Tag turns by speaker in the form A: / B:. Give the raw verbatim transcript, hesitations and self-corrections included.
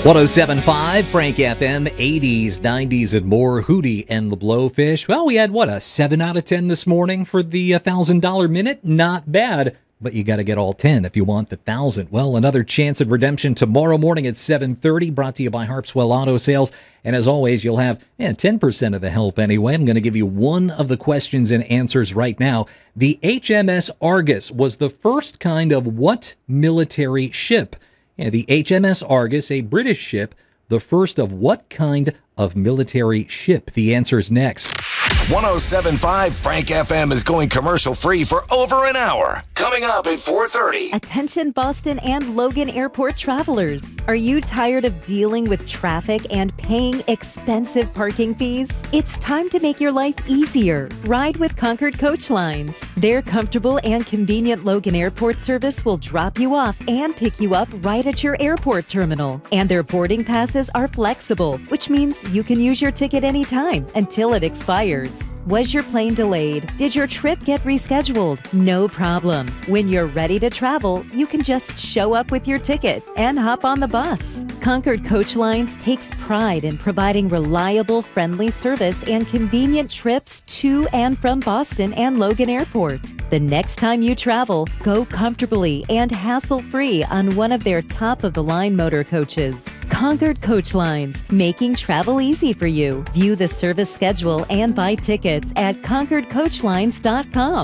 A: one oh seven point five Frank F M, eighties, nineties, and more. Hootie and the Blowfish. Well, we had, what, a seven out of ten this morning for the one thousand dollars minute? Not bad. But you got to get all ten if you want the one thousand. Well, another chance at redemption tomorrow morning at seven thirty, brought to you by Harpswell Auto Sales. And as always, you'll have eh, ten percent of the help anyway. I'm going to give you one of the questions and answers right now. The H M S Argus was the first kind of what military ship? Yeah, the H M S Argus, a British ship, the first of what kind of military ship? The answer's next.
B: one oh seven point five Frank F M is going commercial free for over an hour. Coming up at four thirty.
C: Attention Boston and Logan Airport travelers. Are you tired of dealing with traffic and paying expensive parking fees? It's time to make your life easier. Ride with Concord Coach Lines. Their comfortable and convenient Logan Airport service will drop you off and pick you up right at your airport terminal. And their boarding passes are flexible, which means you can use your ticket anytime until it expires. Was your plane delayed? Did your trip get rescheduled? No problem. When you're ready to travel, you can just show up with your ticket and hop on the bus. Concord Coach Lines takes pride in providing reliable, friendly service and convenient trips to and from Boston and Logan Airport. The next time you travel, go comfortably and hassle-free on one of their top-of-the-line motor coaches. Concord Coach Lines, making travel easy for you. View the service schedule and buy tickets at concord coach lines dot com.